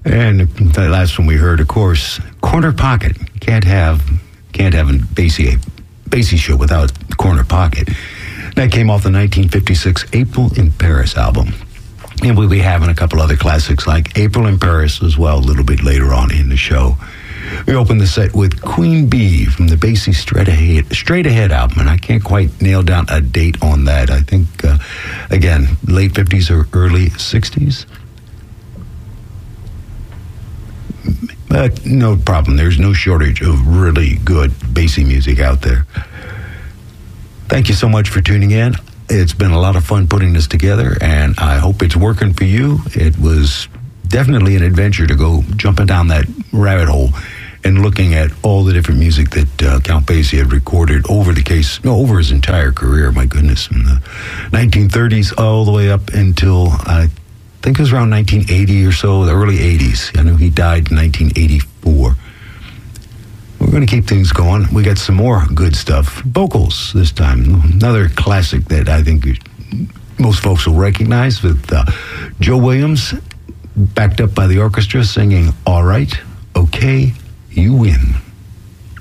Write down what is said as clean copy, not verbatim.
And the last one we heard, of course, Corner Pocket. Can't have a bassy show without Corner Pocket. That came off the 1956 April in Paris album. And we'll be having a couple other classics like April in Paris as well a little bit later on in the show. We opened the set with Queen Bee from the Basie Straight Ahead album, and I can't quite nail down a date on that. I think, again, late 50s or early 60s. But no problem. There's no shortage of really good Basie music out there. Thank you so much for tuning in. It's been a lot of fun putting this together, and I hope it's working for you. It was definitely an adventure to go jumping down that rabbit hole and looking at all the different music that Count Basie had recorded over his entire career. My goodness, from the 1930s all the way up until I think it was around 1980 or so, the early 80s. I know he died in 1984. We're going to keep things going. We got some more good stuff. Vocals this time. Another classic that I think most folks will recognize with Joe Williams, backed up by the orchestra, singing All Right, Okay, You Win.